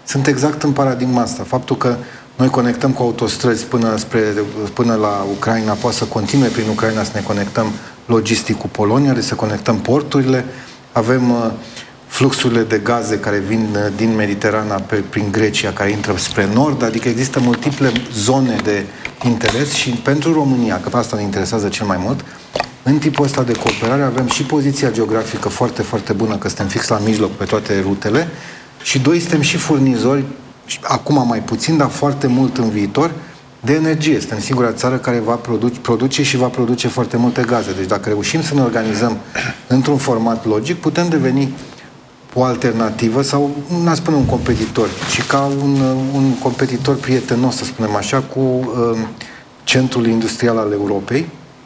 sunt exact în paradigma asta. Faptul că noi conectăm cu autostrăzi până la Ucraina, poate să continue prin Ucraina să ne conectăm logistic cu Polonia, să conectăm porturile, avem fluxurile de gaze care vin din Mediterana prin Grecia, care intră spre nord, adică există multiple zone de interes și pentru România, că asta ne interesează cel mai mult, în tipul ăsta de cooperare avem și poziția geografică foarte, foarte bună, că suntem fix la mijloc pe toate rutele, și doi, suntem și furnizori, acum mai puțin, dar foarte mult în viitor, de energie. Suntem singura țară care va produce și va produce foarte multe gaze. Deci dacă reușim să ne organizăm într-un format logic, putem deveni o alternativă sau, n-aș spune un competitor, ci ca un competitor prietenos, să spunem așa, cu centrul industrial al Europei,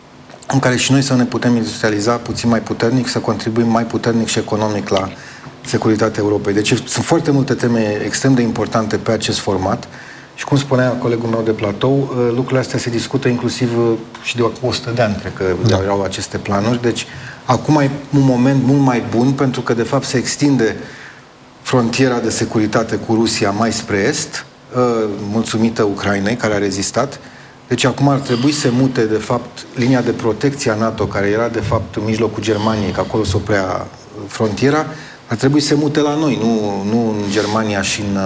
în care și noi să ne putem industrializa puțin mai puternic, să contribuim mai puternic și economic la securitatea Europei. Deci sunt foarte multe teme extrem de importante pe acest format și, cum spunea colegul meu de platou, lucrurile astea se discută inclusiv și de 100 de ani, cred că erau aceste planuri. Deci acum e un moment mult mai bun, pentru că de fapt se extinde frontiera de securitate cu Rusia mai spre est, mulțumită Ucrainei, care a rezistat. Deci acum ar trebui să mute, de fapt, linia de protecție a NATO, care era, de fapt, în mijlocul Germaniei, că acolo se oprea frontiera, ar trebui să mute la noi, nu în Germania și în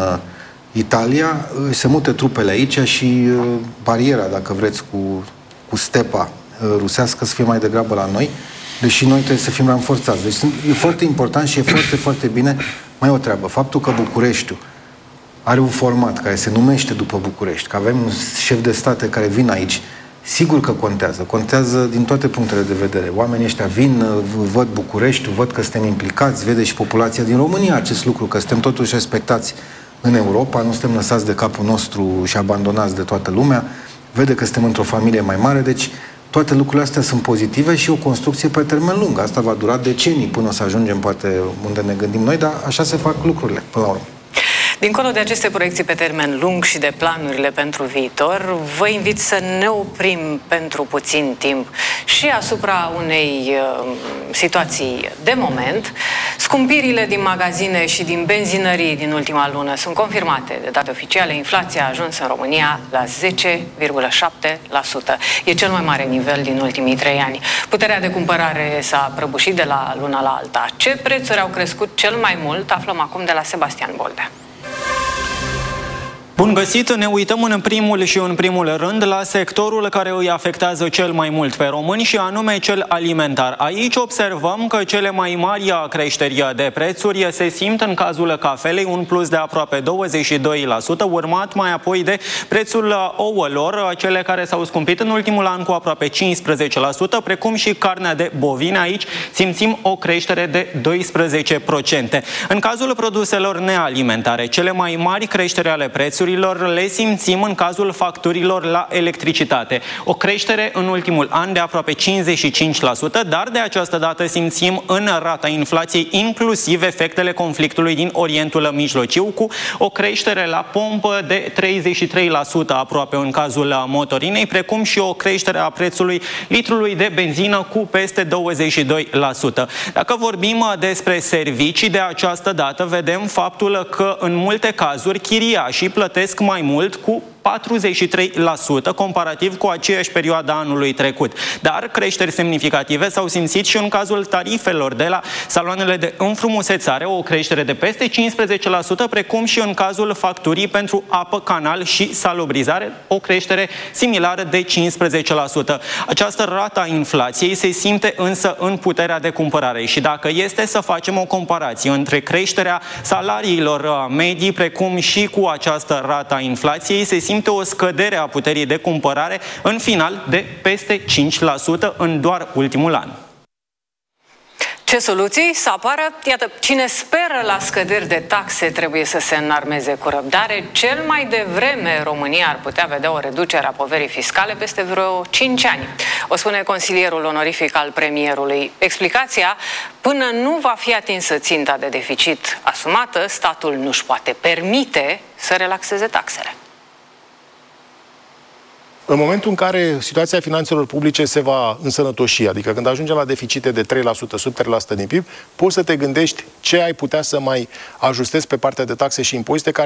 Italia, să mute trupele aici și bariera, dacă vreți, cu stepa rusească să fie mai degrabă la noi, deși noi trebuie să fim ranforțați. Deci e foarte important și e foarte, foarte bine. Mai o treabă, faptul că Bucureștiul are un format care se numește după București, că avem un șef de state care vin aici, sigur că contează. Contează din toate punctele de vedere. Oamenii ăștia vin, văd Bucureștiul, văd că suntem implicați, vede și populația din România acest lucru, că suntem totuși respectați în Europa, nu suntem lăsați de capul nostru și abandonați de toată lumea, vede că suntem într-o familie mai mare, deci toate lucrurile astea sunt pozitive și o construcție pe termen lung. Asta va dura decenii până să ajungem poate unde ne gândim noi, dar așa se fac lucrurile până la urmă. Dincolo de aceste proiecții pe termen lung și de planurile pentru viitor, vă invit să ne oprim pentru puțin timp și asupra unei situații de moment. Scumpirile din magazine și din benzinării din ultima lună sunt confirmate de date oficiale. Inflația a ajuns în România la 10,7%. E cel mai mare nivel din ultimii 3 ani. Puterea de cumpărare s-a prăbușit de la luna la alta. Ce prețuri au crescut cel mai mult? Aflăm acum de la Sebastian Boldea. Bun găsit! Ne uităm în primul rând la sectorul care îi afectează cel mai mult pe români și anume cel alimentar. Aici observăm că cele mai mari creșteri de prețuri se simt în cazul cafelei, un plus de aproape 22%, urmat mai apoi de prețul ouălor, cele care s-au scumpit în ultimul an cu aproape 15%, precum și carnea de bovine. Aici simțim o creștere de 12%. În cazul produselor nealimentare, cele mai mari creșteri ale prețurilor le simțim în cazul facturilor la electricitate. O creștere în ultimul an de aproape 55%, dar de această dată simțim în rata inflației inclusiv efectele conflictului din Orientul Mijlociu, cu o creștere la pompă de 33% aproape în cazul motorinei, precum și o creștere a prețului litrului de benzină cu peste 22%. Dacă vorbim despre servicii, de această dată vedem faptul că în multe cazuri chiriașii plătesc mai mult, cu 43% comparativ cu aceeași perioadă anului trecut. Dar creșteri semnificative s-au simțit și în cazul tarifelor de la saloanele de înfrumusețare, o creștere de peste 15%, precum și în cazul facturii pentru apă, canal și salubrizare, o creștere similară de 15%. Această rată a inflației se simte însă în puterea de cumpărare și dacă este să facem o comparație între creșterea salariilor medii, precum și cu această rată a inflației, se simte o scădere a puterii de cumpărare în final de peste 5% în doar ultimul an. Ce soluții să apară? Iată, cine speră la scăderi de taxe trebuie să se înarmeze cu răbdare. Cel mai devreme România ar putea vedea o reducere a poverii fiscale peste vreo 5 ani. O spune consilierul onorific al premierului. Explicația: până nu va fi atinsă ținta de deficit asumată, statul nu-și poate permite să relaxeze taxele. În momentul în care situația finanțelor publice se va însănătoși, adică când ajungem la deficite de 3%, sub 3% din PIB, poți să te gândești ce ai putea să mai ajustezi pe partea de taxe și impozite care